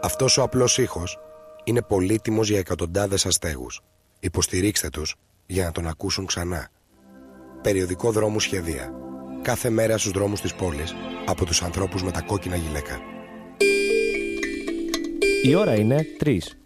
Αυτός ο απλός ήχος είναι πολύτιμος για εκατοντάδες αστέγους. Υποστηρίξτε τους για να τον ακούσουν ξανά. Περιοδικό Δρόμου Σχεδία. Κάθε μέρα στους δρόμους της πόλης από τους ανθρώπους με τα κόκκινα γυλαίκα. Η ώρα είναι 3.